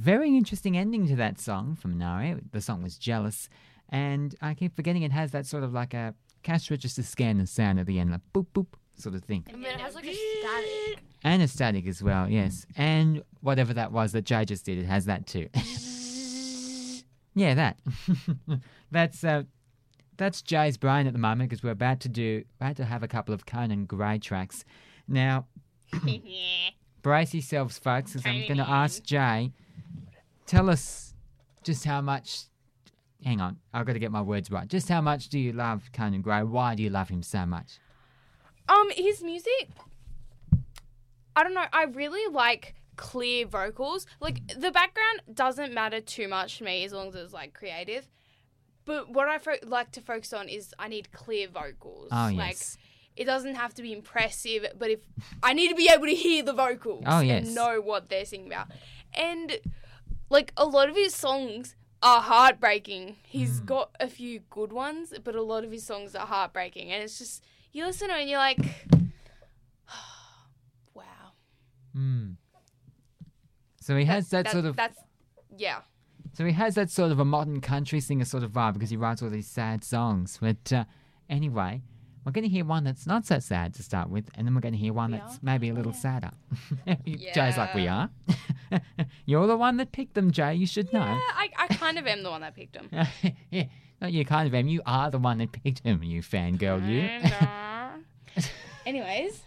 very interesting ending to that song from Nare. The song was Jealous. And I keep forgetting it has that sort of like a cash register scanner sound at the end, like boop, boop sort of thing. And then it has like a static. And a static as well, yes. And whatever that was that Jay just did, it has that too. Yeah, that. That's Jay's brain at the moment because we're about to have a couple of Conan Gray tracks. Now, brace yourselves, folks, because I'm going to ask Jay, tell us just how much... Hang on, I've got to get my words right. Just how much do you love Conan Gray? Why do you love him so much? His music, I don't know, I really like clear vocals. Like, the background doesn't matter too much to me as long as it's, like, creative. But what I like to focus on is I need clear vocals. Oh, yes. Like, it doesn't have to be impressive, but if I need to be able to hear the vocals and know what they're singing about. And, like, a lot of his songs are heartbreaking. He's got a few good ones, but a lot of his songs are heartbreaking. And it's just, you listen to it and you're like, wow. So he has that sort of... Yeah. So he has that sort of a modern country singer sort of vibe because he writes all these sad songs. But anyway, we're going to hear one that's not so sad to start with, and then we're going to hear one that's maybe a little sadder. Jay's like, we are? You're the one that picked them, Jay. You should know. Yeah, I kind of am the one that picked them. Yeah, not you kind of am. You are the one that picked him, you fangirl, you. Anyways.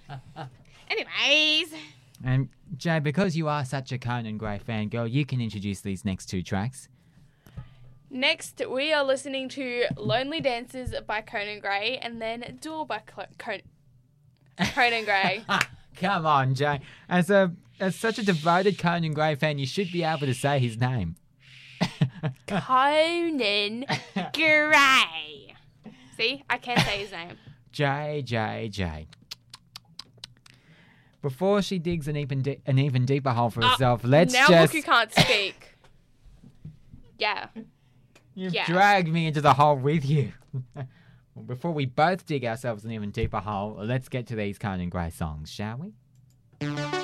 And Jay, because you are such a Conan Gray fangirl, you can introduce these next two tracks. Next, we are listening to Lonely Dancers by Conan Gray and then Duel by Conan Gray. Come on, Jay. As such a devoted Conan Gray fan, you should be able to say his name. Conan Gray. See? I can't say his name. Jay. Before she digs an even deeper hole for herself, let's now just... Now look, you can't speak. Yeah. You've dragged me into the hole with you. Well, before we both dig ourselves an even deeper hole, let's get to these Conan Gray songs, shall we?